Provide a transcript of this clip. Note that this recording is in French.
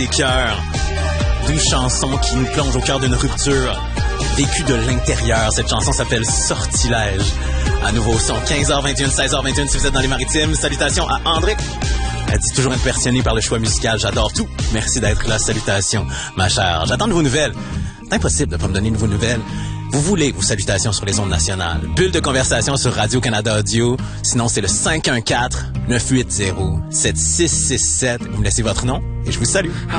des cœurs. 12 chansons qui nous plongent au cœur d'une rupture vécue de l'intérieur. Cette chanson s'appelle Sortilège. À nouveau son 15h21, 16h21 si vous êtes dans les Maritimes. Salutations à André. Elle dit toujours impressionnée par le choix musical. J'adore tout. Merci d'être là. Salutations, ma chère. J'attends de vos nouvelles. C'est impossible de ne pas me donner de vos nouvelles. Vous voulez vos salutations sur les ondes nationales. Bulle de conversation sur Radio-Canada Audio. Sinon, c'est le 514-980-7667. Vous me laissez votre nom et je vous salue.